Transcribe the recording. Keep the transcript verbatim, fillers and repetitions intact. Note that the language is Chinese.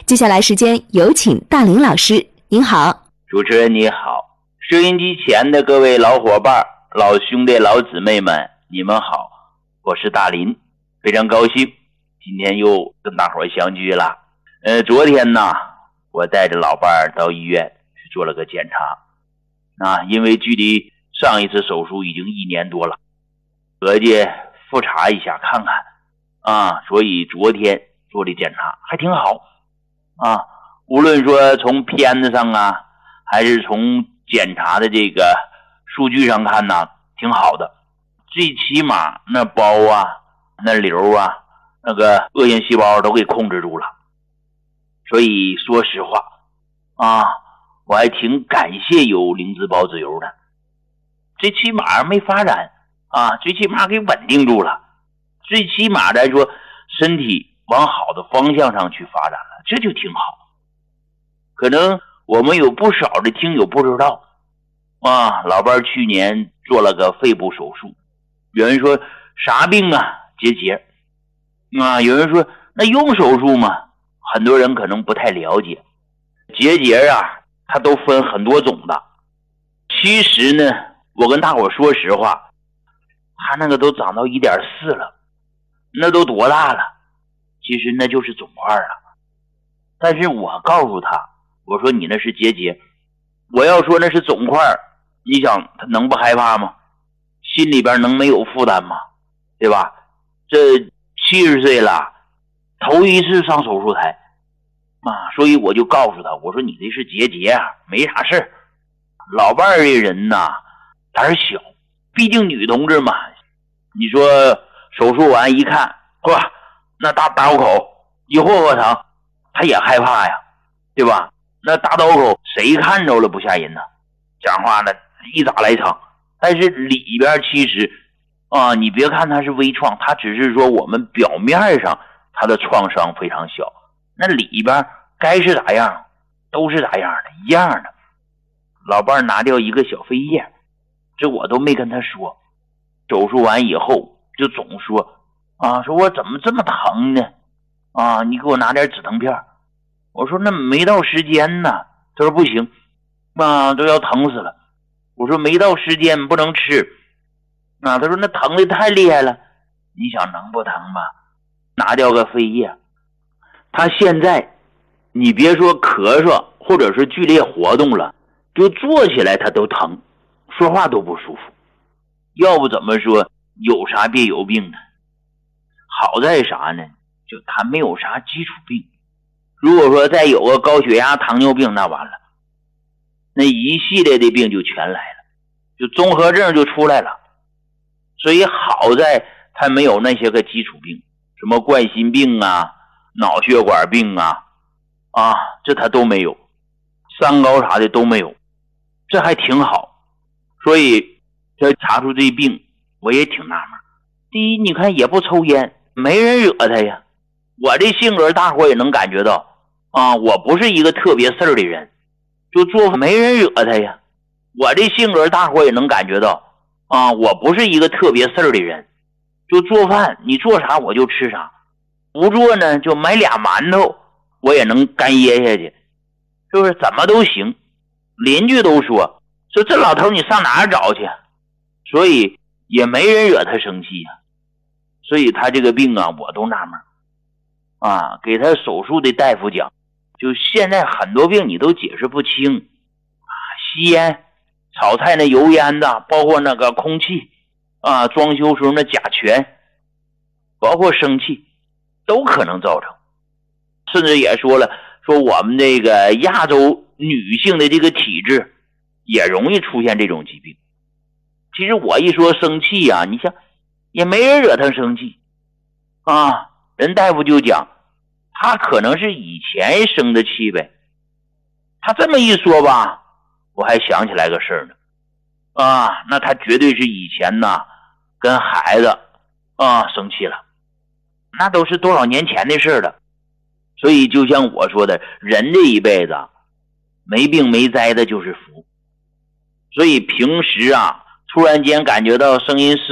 接下来时间有请大林老师，您好。 主持人你好，收音机前的各位老伙伴、老兄弟、老姊妹们，你们好，我是大林，非常高兴今天又跟大伙相聚了。呃，昨天呢，我带着老伴儿到医院去做了个检查，啊，因为距离上一次手术已经一年多了，合计复查一下看看啊，所以昨天做的检查还挺好啊，无论说从片子上啊，还是从检查的这个数据上看呢，挺好的，最起码那包啊、那瘤啊、那个恶性细胞都给控制住了。所以说实话啊，我还挺感谢有灵芝孢子油的，最起码没发展啊，最起码给稳定住了，最起码来说身体往好的方向上去发展了，这就挺好。可能我们有不少的听友不知道啊，老伴去年做了个肺部手术，有人说啥病啊？结节啊，有人说那用手术吗？很多人可能不太了解，结节啊，它都分很多种的。其实呢，我跟大伙说实话，它那个都长到 一点四 了，那都多大了？其实那就是肿块了。但是我告诉他，我说你那是结节，我要说那是肿块，你想他能不害怕吗？心里边能没有负担吗？对吧？这七十岁了，头一次上手术台啊，所以我就告诉他，我说你这是结节啊，没啥事儿。老伴儿这人呐，胆儿小，毕竟女同志嘛。你说手术完一看，哇，那大刀口一霍霍疼，他也害怕呀，对吧？那大刀口谁看着了不吓人呢？讲话呢一打来长，但是里边其实啊，你别看它是微创，它只是说我们表面上它的创伤非常小，那里边该是咋样都是咋样的，一样的。老伴拿掉一个小肺叶，这我都没跟他说。手术完以后就总说啊，说我怎么这么疼呢？啊，你给我拿点止疼片。我说那没到时间呢。他说不行啊，都要疼死了。我说没到时间不能吃啊。他说那疼的太厉害了。你想能不疼吗？拿掉个肺叶，他现在你别说咳嗽或者是剧烈活动了，就坐起来他都疼，说话都不舒服。要不怎么说有啥别有病呢？好在啥呢？就他没有啥基础病。如果说再有个高血压、糖尿病，那完了，那一系列的病就全来了，就综合症就出来了。所以好在他没有那些个基础病，什么冠心病啊、脑血管病啊，啊，这他都没有，三高啥的都没有，这还挺好。所以这查出这病，我也挺纳闷。第一，你看也不抽烟，没人惹他呀。我这性格大伙也能感觉到啊，我不是一个特别事儿的人，就做饭没人惹他呀。我这性格大伙也能感觉到啊，我不是一个特别事儿的人，就做饭你做啥我就吃啥，不做呢就买俩馒头我也能干噎下去，是不是？怎么都行。邻居都说说这老头你上哪儿找去？所以也没人惹他生气呀。所以他这个病啊，我都纳闷啊。给他手术的大夫讲，就现在很多病你都解释不清啊，吸烟、炒菜那油烟的，包括那个空气啊，装修时候那甲醛，包括生气，都可能造成。甚至也说了，说我们这个亚洲女性的这个体质也容易出现这种疾病。其实我一说生气啊，你像也没人惹他生气啊，人大夫就讲他可能是以前生的气呗。他这么一说吧，我还想起来个事儿呢啊，那他绝对是以前呢跟孩子啊生气了，那都是多少年前的事了。所以就像我说的，人这一辈子没病没灾的就是福。所以平时啊突然间感觉到声音是